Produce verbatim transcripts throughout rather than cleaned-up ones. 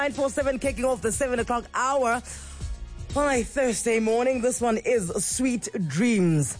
nine four seven kicking off the seven o'clock hour on a Thursday morning. This one is Sweet Dreams.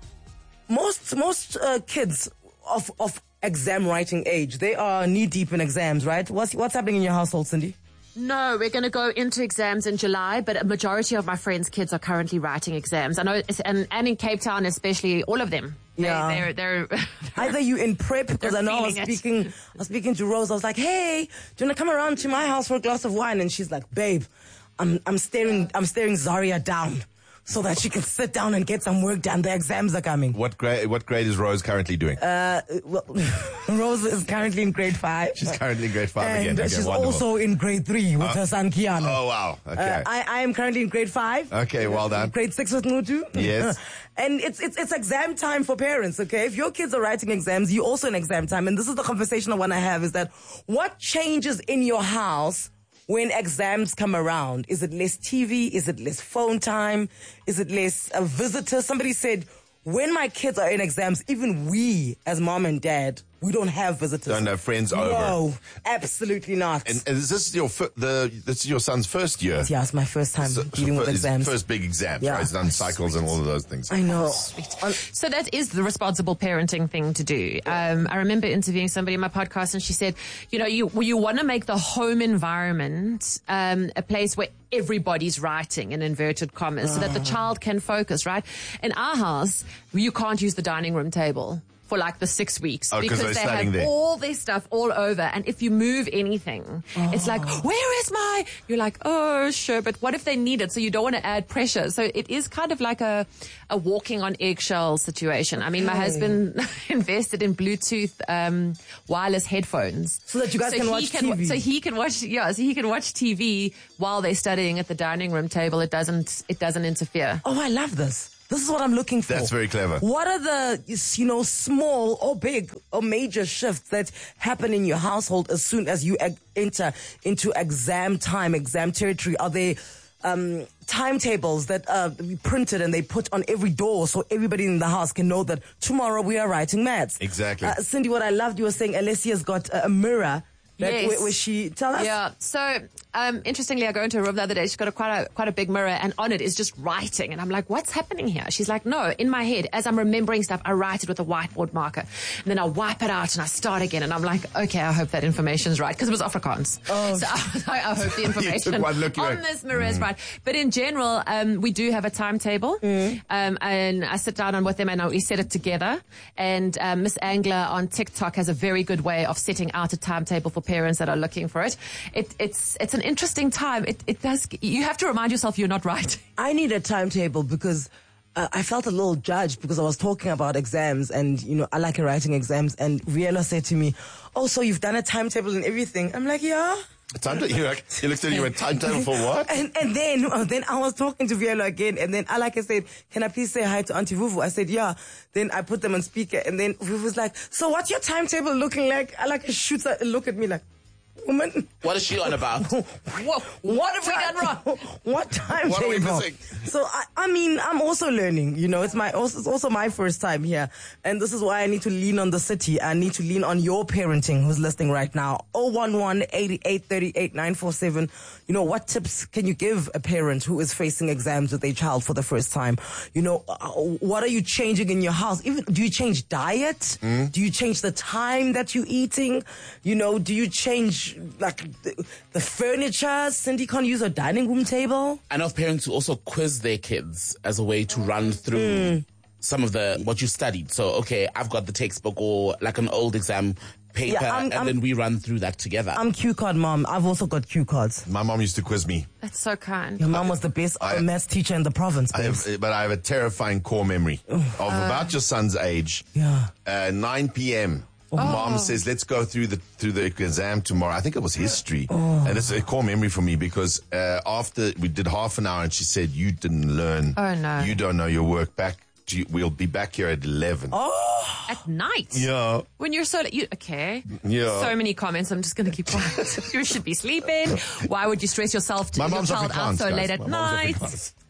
Most most uh, kids of of exam writing age, they are knee deep in exams, right? What's what's happening in your household, Cindy? No, we're going to go into exams in July, but a majority of my friends' kids are currently writing exams. I know, it's, and, and in Cape Town especially, all of them. They, Yeah. They're, they're, they're Either you in prep, because I know I was feeling it. speaking, I was speaking to Rose. I was like, "Hey, do you want to come around to my house for a glass of wine?" And she's like, "Babe, I'm I'm staring I'm staring Zaria down so that she can sit down and get some work done. The exams are coming." What grade? What grade is Rose currently doing? Uh, well, Rose is currently in grade five. She's currently in grade five and again. Okay, she's wonderful. also in grade three with her son Kiana. Oh wow! Okay. Uh, I, I am currently in grade five. Okay, well done. Grade six with Nutu. Yes. And it's, it's, it's exam time for parents, okay? If your kids are writing exams, you're also in exam time. And this is the conversation I want to have is that what changes in your house when exams come around? Is it less T V? Is it less phone time? Is it less uh, visitors? Somebody said, when my kids are in exams, even we as mom and dad, we don't have visitors. Don't have friends over. No, absolutely not. And, and is this your fir- the this is your son's first year? Yeah, it's my first time So- dealing so with his exams. First big exam. Yeah. Right? He's done cycles and all of those things. I know. Um, So that is the responsible parenting thing to do. Um, I remember interviewing somebody in my podcast, and she said, you know, you you want to make the home environment um, a place where everybody's writing in inverted commas, so that the child can focus. Right? In our house, you can't use the dining room table for like the six weeks Oh, 'cause they're they standing have there. all their stuff all over, and if you move anything, it's like, where is my? You're like, oh sure, but what if they need it? So you don't want to add pressure. So it is kind of like a a walking on eggshells situation. I mean, my Okay. husband invested in Bluetooth um, wireless headphones So that you guys can he watch T V. So he can watch, yeah, so he can watch T V while they're studying at the dining room table. It doesn't it doesn't interfere. Oh, I love this. This is what I'm looking for. That's very clever. What are the, you know, small or big or major shifts that happen in your household as soon as you eg- enter into exam time, exam territory? Are there um, timetables that are printed and they put on every door so everybody in the house can know that tomorrow we are writing maths? Exactly. Uh, Cindy, what I loved, you were saying Alessia's got a, a mirror. That, Yes. where, where she, tell us. Yeah. So, um, interestingly, I go into a room the other day. She's got a quite a quite a big mirror, and on it is just writing. And I'm like, "What's happening here?" She's like, "No, in my head, as I'm remembering stuff, I write it with a whiteboard marker, and then I wipe it out and I start again." And I'm like, "Okay, I hope that information's right," because it was Afrikaans. Oh. So I was like, "I hope the information one look, you on went, this mirror is right." But in general, um, we do have a timetable, um, and I sit down with them and we set it together. And um, Miss Angler on TikTok has a very good way of setting out a timetable for parents that are looking for it. It it's it's an interesting time. It it does. You have to remind yourself you're not right. I need a timetable because uh, I felt a little judged because I was talking about exams and, you know, I like writing exams, and Riela said to me, "Oh, so you've done a timetable and everything?" I'm like, "Yeah." Time you like, you looked at you a timetable for what? And and then uh, then I was talking to Vielo again, and then I like I said, "Can I please say hi to Auntie Vuvu?" I said, "Yeah." Then I put them on speaker, and then Vuvu's like, "So what's your timetable looking like?" I like shoots a look at me like, "Woman, What is she on about? Whoa! What have we done wrong? What time What are we table?" missing? So I, I mean, I'm also learning. You know, it's my also, it's also my first time here, and this is why I need to lean on the city. I need to lean on your parenting, who's listening right now. oh one one, eight eight three eight, nine four seven. You know, what tips can you give a parent who is facing exams with a child for the first time? You know, uh, what are you changing in your house? Even do you change diet? Mm. Do you change the time that you're eating? You know, do you change like the, the furniture? Cindy can't use a dining room table. I know of parents who also quiz their kids as a way to run through some of the what you studied. So, okay, I've got the textbook or like an old exam paper, Yeah, I'm- and I'm- then we run through that together. I'm Q card mom. I've also got Q cards. My mom used to quiz me. That's so kind. Your mom was the best I- maths teacher in the province, I babes. have, but I have a terrifying core memory of about your son's age. Yeah. Uh, nine p.m. Mom says, "Let's go through the through the exam tomorrow." I think it was history, and it's a core memory for me because uh, after we did half an hour, and she said, "You didn't learn. Oh, no. You don't know your work. Back, to, we'll be back here at eleven." Oh, At night. Yeah. When you're so you okay. Yeah. So many comments. I'm just going to keep quiet. You should be sleeping. Why would you stress yourself to My your mom's child out Afrikaans, so guys. late at My mom's night? Afrikaans.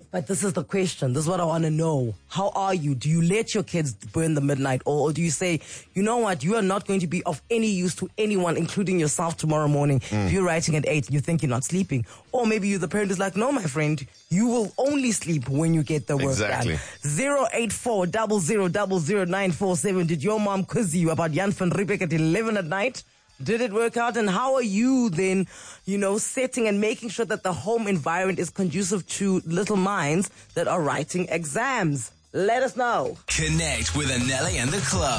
But this is the question. This is what I want to know. How are you? Do you let your kids burn the midnight oil, or do you say, you know what, you are not going to be of any use to anyone, including yourself, tomorrow morning. Mm. If you're writing at eight, you think you're not sleeping. Or maybe you, the parent, is like, no, my friend, you will only sleep when you get the work exactly. done. zero eight four zero zero zero zero nine four seven. Did your mom quiz you about Jan van Riebeeck at eleven at night? Did it work out? And how are you then, you know, setting and making sure that the home environment is conducive to little minds that are writing exams? Let us know. Connect with Anele and the club.